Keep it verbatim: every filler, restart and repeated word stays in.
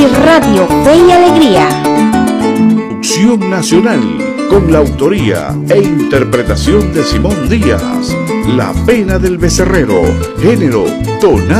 y Radio Fe y Alegría. Producción nacional con la autoría e interpretación de Simón Díaz. La pena del becerrero, género tonal.